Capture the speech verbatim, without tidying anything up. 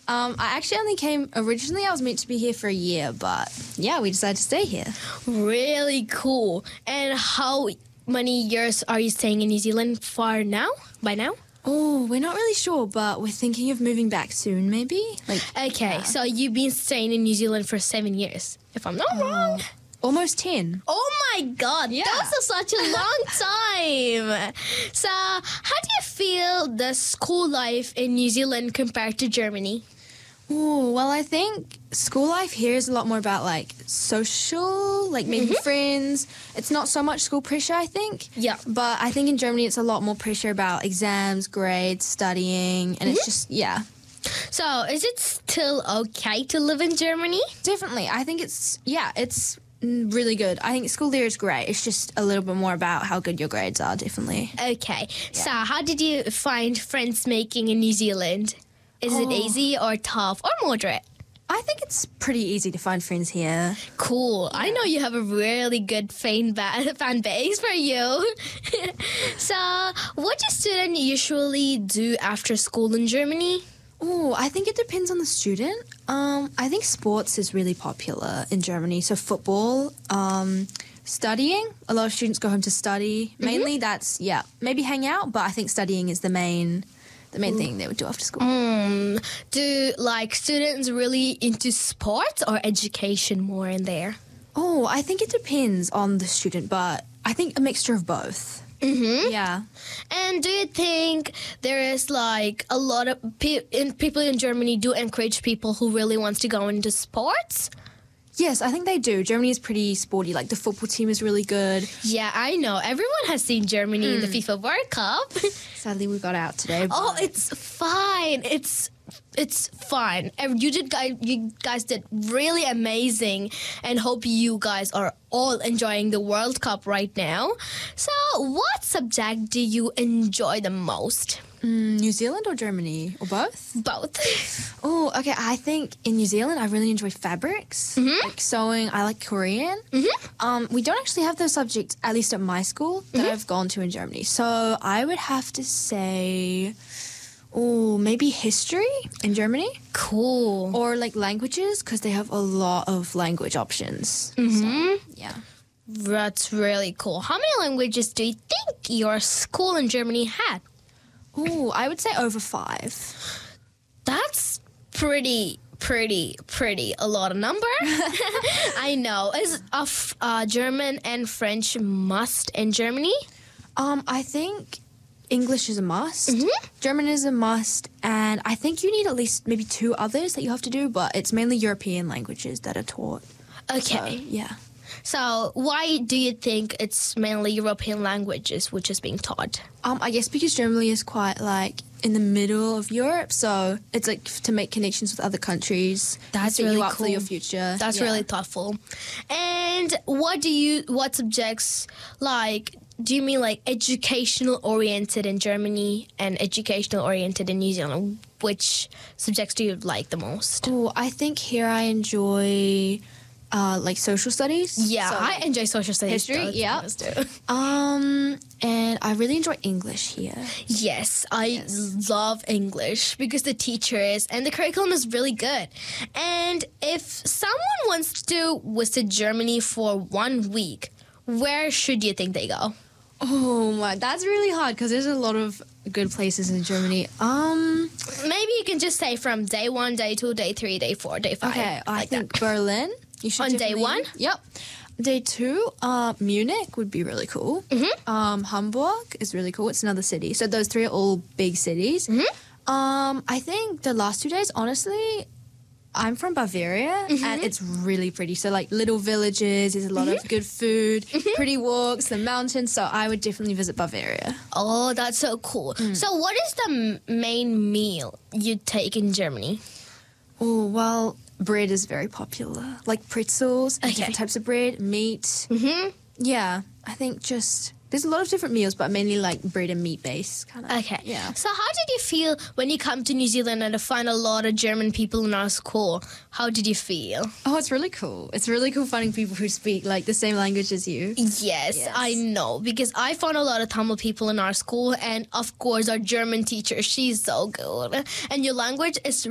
Um, I actually only came, originally I was meant to be here for a year, but yeah, we decided to stay here. Really cool. And how many years are you staying in New Zealand for now, by now? Oh, we're not really sure, but we're thinking of moving back soon, maybe? Like, Okay, yeah. so you've been staying in New Zealand for seven years, if I'm not wrong. Almost ten. Oh my God, Yeah. that's such a long time. So, how do you feel the school life in New Zealand compared to Germany? Oh, well, I think school life here is a lot more about, like, social, like, making friends. It's not so much school pressure, I think. Yeah. But I think in Germany it's a lot more pressure about exams, grades, studying, and it's just, yeah. So, is it still okay to live in Germany? Definitely. I think it's, yeah, it's mm, really good. I think school there is great. It's just a little bit more about how good your grades are, definitely. Okay, so how did you find friends making in New Zealand? Is it Oh. easy or tough or moderate? I think it's pretty easy to find friends here. Cool. I know you have a really good fan, ba- fan base for you. So, what do students usually do after school in Germany? Oh, I think it depends on the student. Um, I think sports is really popular in Germany. So football, um, studying. A lot of students go home to study. Mainly that's, yeah, maybe hang out, but I think studying is the main the main thing they would do after school. Mm, do like students really into sports or education more in there? Oh, I think it depends on the student, but I think a mixture of both. Mm-hmm. Yeah. And do you think there is like a lot of pe- in, people in Germany do encourage people who really wants to go into sports? Yes, I think they do. Germany is pretty sporty. Like, the football team is really good. Yeah, I know. Everyone has seen Germany in the FIFA World Cup. Sadly, we got out today. Oh, but- it's fine. It's it's fine. And You did guys you guys did really amazing, and hope you guys are all enjoying the World Cup right now. So, what subject do you enjoy the most? Mm, New Zealand or Germany? Or both? Both. Oh, okay. I think in New Zealand, I really enjoy fabrics, like sewing. I like Korean. Um, we don't actually have those subjects, at least at my school, that I've gone to in Germany. So I would have to say, oh, maybe history in Germany, Cool. or like languages, because they have a lot of language options. Mm-hmm. So, yeah. That's really cool. How many languages do you think your school in Germany had? Oh, I would say over five. That's pretty, pretty, pretty a lot of number. I know. Is of uh, German and French must in Germany? Um, I think English is a must. Mhm. German is a must, and I think you need at least maybe two others that you have to do, but it's mainly European languages that are taught. So, Okay. yeah. So why do you think it's mainly European languages which is being taught? Um, I guess because Germany is quite like in the middle of Europe, so it's like to make connections with other countries. That's set really you up for cool. your future. That's Yeah. really thoughtful. And what do you what subjects like do you mean like educational oriented in Germany and educational oriented in New Zealand? Which subjects do you like the most? Oh, I think here I enjoy uh, like social studies. Yeah, So, I enjoy social studies. history, both yeah. of us do. Um, and I really enjoy English here. Yes, I Yes. love English because the teachers and the curriculum is really good. And if someone wants to visit Germany for one week, where should you think they go? Oh my, that's really hard because there's a lot of good places in Germany. Um, Maybe you can just say from day one, day two, day three, day four, day five. okay, I like think that. Berlin. You should On day definitely- one? Yep. Day two, uh, Munich would be really cool. Mm-hmm. Um, Hamburg is really cool. It's another city. So those three are all big cities. Mm-hmm. Um, I think the last two days, honestly, I'm from Bavaria Mm-hmm. and it's really pretty. So like little villages, there's a lot Mm-hmm. of good food, pretty walks, the mountains. So I would definitely visit Bavaria. Oh, that's so cool. Mm. So what is the m- main meal you take in Germany? Oh, well, bread is very popular. Like pretzels, and Okay. different types of bread, meat. Mm-hmm. Yeah, I think just there's a lot of different meals, but mainly like bread and meat based kind of. Okay. Yeah. So how did you feel when you come to New Zealand and find a lot of German people in our school? How did you feel? Oh, it's really cool. It's really cool finding people who speak like the same language as you. Yes, Yes. I know. Because I found a lot of Tamil people in our school, and of course our German teacher, she's so good. And your language is